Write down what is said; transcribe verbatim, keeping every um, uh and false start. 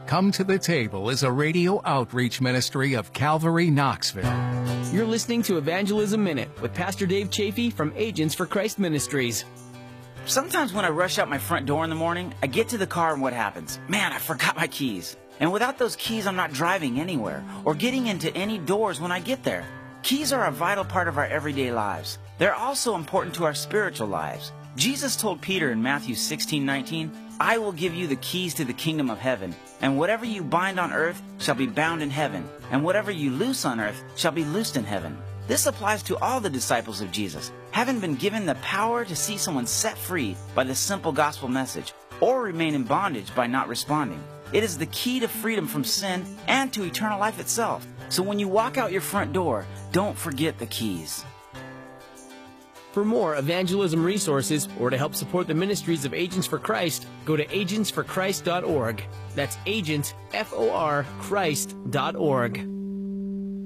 Come to the Table is a radio outreach ministry of Calvary Knoxville. You're listening to Evangelism Minute with Pastor Dave Chafee from Agents for Christ Ministries. Sometimes when I rush out my front door in the morning, I get to the car and what happens? Man, I forgot my keys. And without those keys, I'm not driving anywhere or getting into any doors when I get there. Keys are a vital part of our everyday lives. They're also important to our spiritual lives. Jesus told Peter in Matthew sixteen nineteen, I will give you the keys to the kingdom of heaven, and whatever you bind on earth shall be bound in heaven, and whatever you loose on earth shall be loosed in heaven. This applies to all the disciples of Jesus, having been given the power to see someone set free by the simple gospel message, or remain in bondage by not responding. It is the key to freedom from sin and to eternal life itself. So when you walk out your front door, don't forget the keys. For more evangelism resources or to help support the ministries of Agents for Christ, go to agents for christ dot org. That's agents, F O R, Christ dot org.